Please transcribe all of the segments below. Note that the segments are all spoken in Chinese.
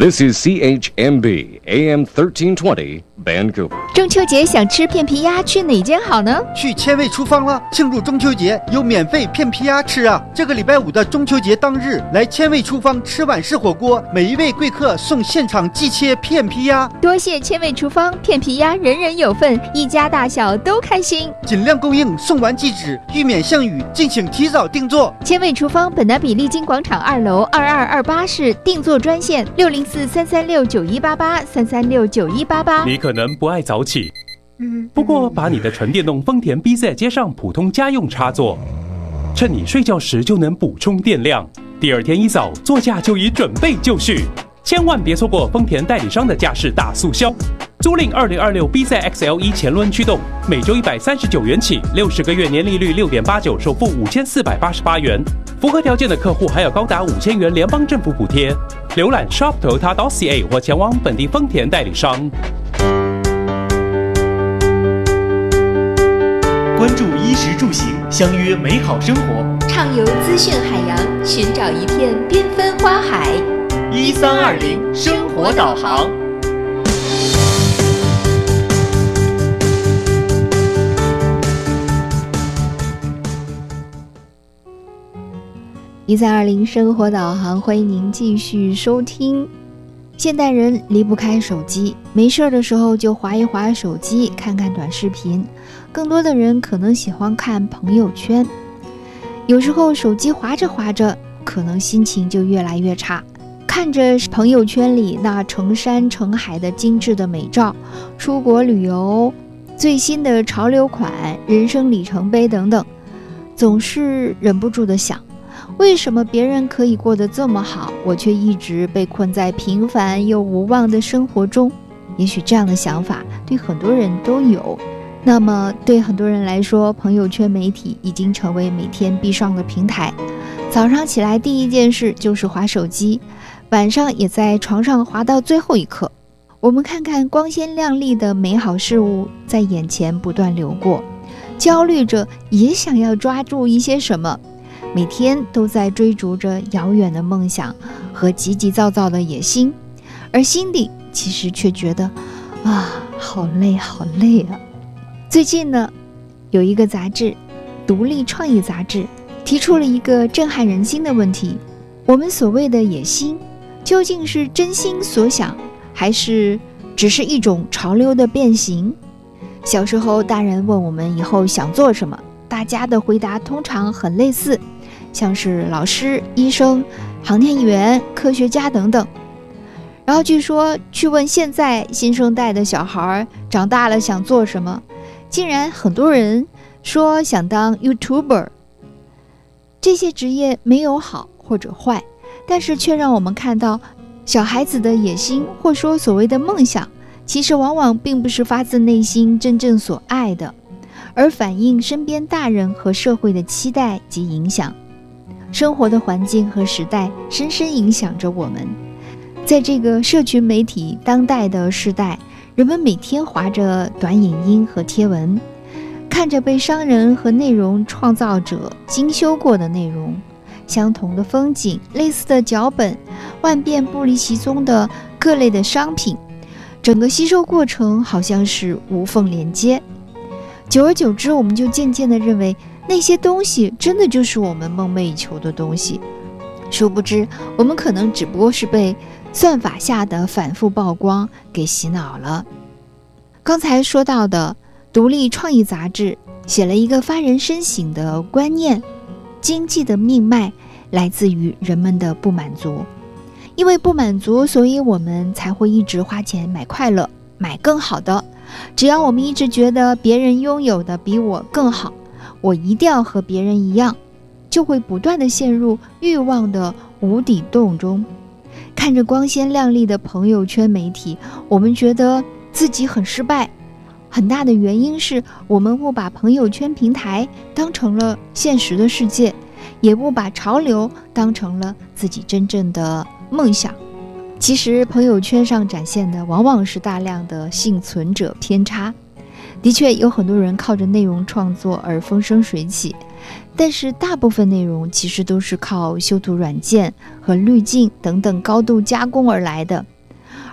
This is CHMB AM 1320 Vancouver。 中秋节想吃片皮鸭，去哪间好呢？ 去千味厨房了，庆祝中秋节有免费片皮鸭吃啊！这个礼拜5的中秋节当日，来千味厨房吃晚市火锅，每一位贵客送现场即切片皮鸭。 多谢千味厨房，片皮鸭人人有份，一家大小都开心。 尽量供应，送完即止，预免项羽，敬请提早订座。 千味厨房本拿比利金广场2楼2228室订座专线604-336-9188，336-9188。 你可能不爱早起，不过把你的纯电动丰田 BZ 接上普通家用插座，趁你睡觉时就能补充电量。第二天一早，座驾就已准备就绪。千万别错过丰田代理商的驾驶大促销，租赁2026 BZ XLE 前轮驱动，每周139元起，60个月年利率6.89%，首付5488元。符合条件的客户还有高达5000元联邦政府补贴。浏览 shop.toyota.ca 或前往本地丰田代理商。 关注衣食住行，相约美好生活。 畅游资讯海洋，寻找一片缤纷花海。 1320生活导航。 1320生活导航，欢迎您继续收听。现代人离不开手机，没事的时候就滑一滑手机，看看短视频。更多的人可能喜欢看朋友圈，有时候手机滑着滑着，可能心情就越来越差。看着朋友圈里那成山成海的精致的美照，出国旅游、最新的潮流款、人生里程碑等等，总是忍不住的想，为什么别人可以过得这么好，我却一直被困在平凡又无望的生活中？也许这样的想法对很多人都有。那么对很多人来说，朋友圈媒体已经成为每天必上的平台。早上起来第一件事就是滑手机，晚上也在床上滑到最后一刻。我们看看光鲜亮丽的美好事物在眼前不断流过，焦虑着也想要抓住一些什么，每天都在追逐着遥远的梦想和急急躁躁的野心，而心底其实却觉得好累好累啊。最近呢，有一个杂志，独立创意杂志，提出了一个震撼人心的问题：我们所谓的野心，究竟是真心所想，还是只是一种潮流的变形？小时候大人问我们以后想做什么，大家的回答通常很类似，像是老师、医生、航天员、科学家等等。然后据说去问现在新生代的小孩长大了想做什么，竟然很多人说想当 YouTuber。 这些职业没有好或者坏，但是却让我们看到小孩子的野心，或说所谓的梦想，其实往往并不是发自内心真正所爱的，而反映身边大人和社会的期待及影响。生活的环境和时代深深影响着我们。在这个社群媒体当代的时代，人们每天滑着短影音和贴文，看着被商人和内容创造者精修过的内容，相同的风景，类似的脚本，万变不离其宗的各类的商品，整个吸收过程好像是无缝连接。久而久之，我们就渐渐地认为那些东西真的就是我们梦寐以求的东西。殊不知，我们可能只不过是被算法下的反复曝光给洗脑了。刚才说到的独立创意杂志写了一个发人深省的观念：经济的命脉来自于人们的不满足。因为不满足，所以我们才会一直花钱买快乐，买更好的。只要我们一直觉得别人拥有的比我更好，我一定要和别人一样，就会不断地陷入欲望的无底洞中。看着光鲜亮丽的朋友圈媒体，我们觉得自己很失败。很大的原因是我们不把朋友圈平台当成了现实的世界，也不把潮流当成了自己真正的梦想。其实朋友圈上展现的往往是大量的幸存者偏差。的确有很多人靠着内容创作而风生水起，但是大部分内容其实都是靠修图软件和滤镜等等高度加工而来的。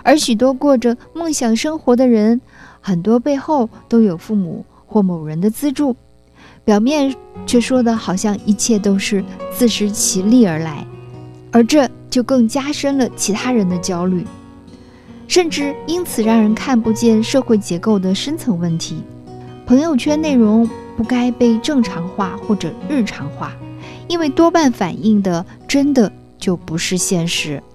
而许多过着梦想生活的人，很多背后都有父母或某人的资助，表面却说的好像一切都是自食其力而来，而这就更加深了其他人的焦虑，甚至因此让人看不见社会结构的深层问题。朋友圈内容不该被正常化或者日常化，因为多半反映的真的就不是现实。